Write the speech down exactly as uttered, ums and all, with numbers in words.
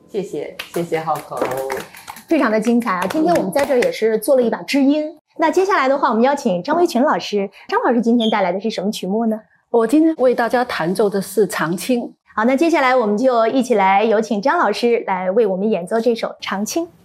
谢谢，谢谢浩口， 非常的精彩啊！今天我们在这儿也是做了一把知音。那接下来的话，我们邀请张维群老师。张老师今天带来的是什么曲目呢？ 我今天为大家弹奏的是长青。 好，那接下来我们就一起来有请张老师来为我们演奏这首长青。